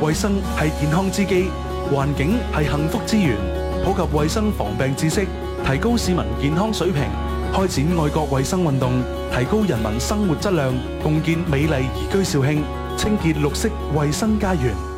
衛生係健康之基，環境係幸福之源。普及衛生防病知識，提高市民健康水平，開展愛國衛生運動，提高人民生活質量，共建美麗宜居肇慶，清潔綠色衛生家園。